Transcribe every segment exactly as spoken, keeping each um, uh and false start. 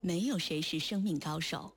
没有谁是生命高手。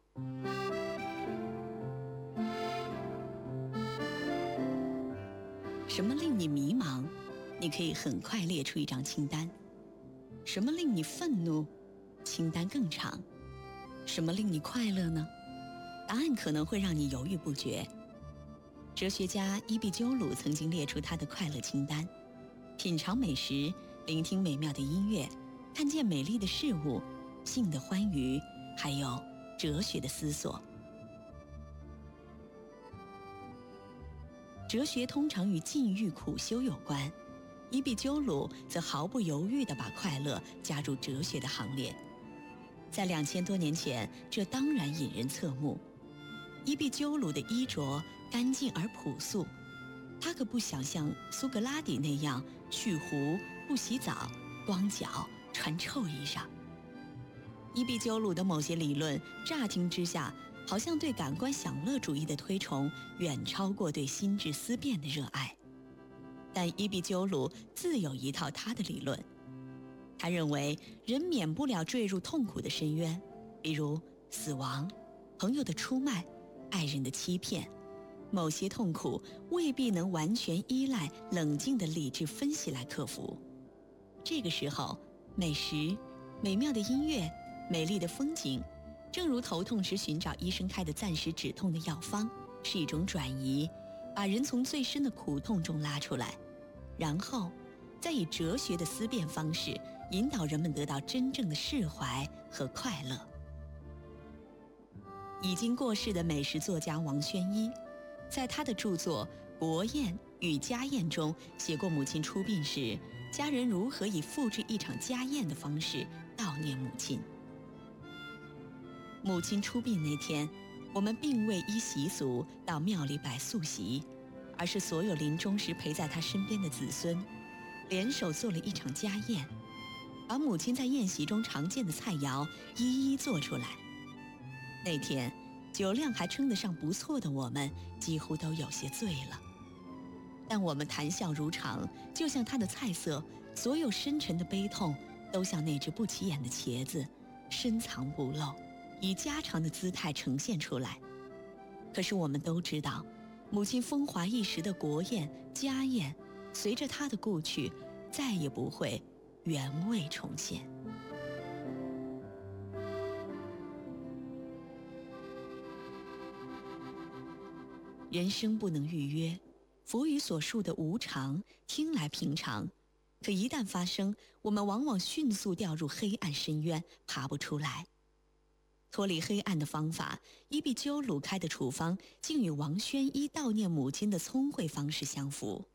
什么令你迷茫？你可以很快列出一张清单。什么令你愤怒？清单更长。什么令你快乐呢？答案可能会让你犹豫不决。哲学家伊壁鸠鲁曾经列出他的快乐清单：品尝美食，聆听美妙的音乐，看见美丽的事物，性的欢愉，还有哲学的思索。哲学通常与禁欲苦修有关，伊壁鸠鲁则毫不犹豫地把快乐加入哲学的行列。在两千多年前，这当然引人侧目。伊壁鸠鲁的衣着干净而朴素，他可不想像苏格拉底那样去胡、不洗澡、光脚、穿臭衣裳。伊壁鸠鲁的某些理论，乍听之下好像对感官享乐主义的推崇远超过对心智思辨的热爱。但伊壁鸠鲁自有一套他的理论。他认为人免不了坠入痛苦的深渊，比如死亡、朋友的出卖、爱人的欺骗。某些痛苦未必能完全依赖冷静的理智分析来克服。这个时候，美食、美妙的音乐、美丽的风景，正如头痛时寻找医生开的暂时止痛的药方，是一种转移，把人从最深的苦痛中拉出来，然后再以哲学的思辨方式引导人们得到真正的释怀和快乐。已经过世的美食作家王宣一，在他的著作《国宴与家宴》中写过母亲出殡时，家人如何以复制一场家宴的方式悼念母亲。母亲出殡那天，我们并未依习俗到庙里摆素席，而是所有临终时陪在她身边的子孙联手做了一场家宴，把母亲在宴席中常见的菜肴一一做出来。那天酒量还称得上不错的我们几乎都有些醉了，但我们谈笑如常，就像他的菜色，所有深沉的悲痛都像那只不起眼的茄子，深藏不露，以家常的姿态呈现出来。可是我们都知道，母亲风华一时的国宴、家宴，随着她的故去，再也不会原味重现。人生不能预约，佛语所述的无常听来平常，可一旦发生，我们往往迅速掉入黑暗深渊，爬不出来。脱离黑暗的方法，伊壁鸠鲁开的处方竟与王宣一悼念母亲的聪慧方式相符。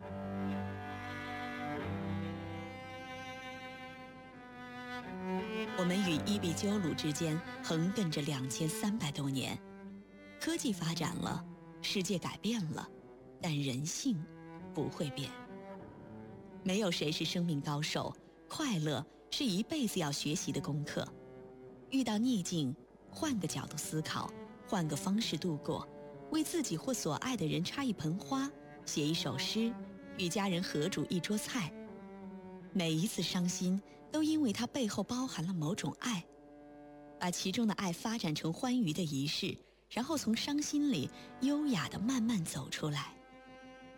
我们与伊壁鸠鲁之间横亘着两千三百多年，科技发展了，世界改变了，但人性不会变。没有谁是生命高手，快乐是一辈子要学习的功课。遇到逆境，换个角度思考，换个方式度过，为自己或所爱的人插一盆花，写一首诗，与家人合煮一桌菜。每一次伤心，都因为它背后包含了某种爱，把其中的爱发展成欢愉的仪式，然后从伤心里优雅地慢慢走出来。